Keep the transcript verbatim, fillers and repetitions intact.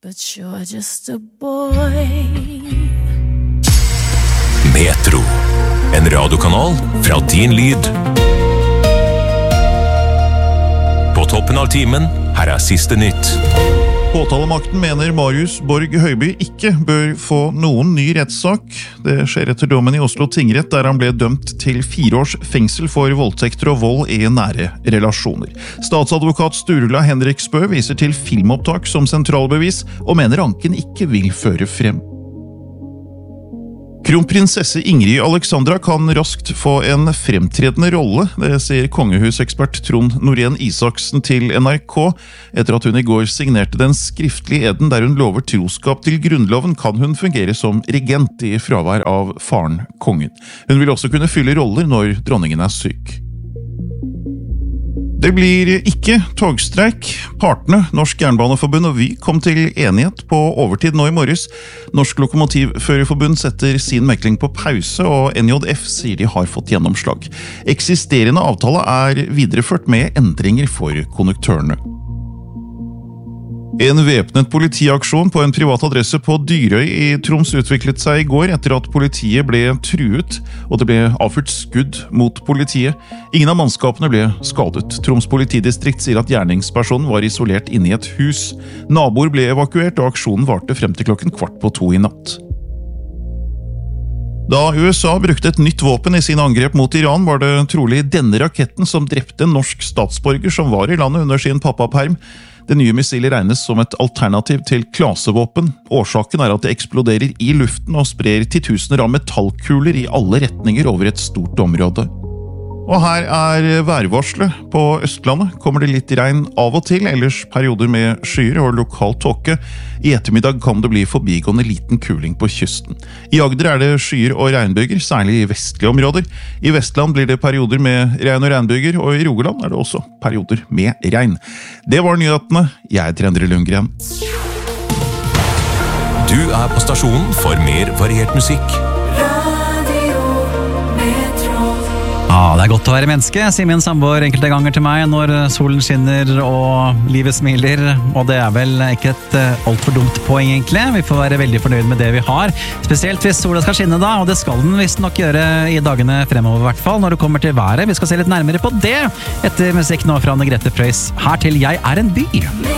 But you're just a boy. Metro, en radiokanal fra din lyd. På toppen av timen, her er siste nytt. Påtalemakten mener Marius Borg Høiby ikke bør få noen ny rettssak. Det skjer etter dommen i Oslo tingrett, der han ble dømt til fire års fengsel for voldtekter og vold i nære relasjoner. Statsadvokat Sturla Henrik Spø viser til filmopptak som sentralbevis, og mener anken ikke vil føre frem. Kronprinsesse Ingrid Alexandra kan raskt få en fremtredende rolle, det sier kongehusekspert Trond Norén Isaksen til N R K. Etter at hun i går signerte den skriftlige eden der hun lover troskap til grunnloven, kan hun fungere som regent i fravær av faren kongen. Hun vil også kunne fylle roller når dronningen er syk. Det blir ikke togstreik. Partene, Norsk Jernbaneforbund og Vy, kom til enighet på overtid nå i morges. Norsk Lokomotivførerforbund setter sin mekling på pause, og N J F sier de har fått gjennomslag. Eksisterende avtale er videreført med endringer for konduktørene. En væpnet politiaksjon på en privat adresse på Dyrøy i Troms utviklet seg i går etter at politiet ble truet, og det ble avfyrt skudd mot politiet. Ingen av mannskapene ble skadet. Troms politidistrikt sier at gjerningspersonen var isolert inne i et hus. Naboer ble evakuert, og aksjonen varte frem til klokken kvart på to i natt. Da U S A brukte et nytt våpen i sine angrep mot Iran, var det trolig denne raketten som drepte en norsk statsborger som var i landet under sin pappaperm. Det nye missilet regnes som et alternativ til klasevåpen. Årsaken er at det eksploderer i luften og sprer titusener av metallkuler i alle retninger over et stort område. Og her er værvarselet. På Østlandet kommer det litt regn av og til, ellers perioder med skyer og lokal tåke. I ettermiddag kan det bli forbigående liten kuling på kysten. I Agder er det skyer og regnbyger, særlig i vestlige områder. I Vestland blir det perioder med regn og regnbyger, og i Rogaland er det også perioder med regn. Det var nyhetene. Jeg heter Endre Lundgren. Du er på stasjonen for mer variert musikk. Ja, det er godt å være menneske, sier min samboer enkelte ganger til meg når solen skinner og livet smiler, og det er vel ikke et alt for dumt poeng egentlig. Vi får være veldig fornøyd med det vi har, spesielt hvis sola skal skinne da, og det skal den visst nok gjøre i dagene fremover i hvert fall, når det kommer til været. Vi skal se litt nærmere på det etter musikk nå fra Anne Grete Preus, her til Jeg er en by.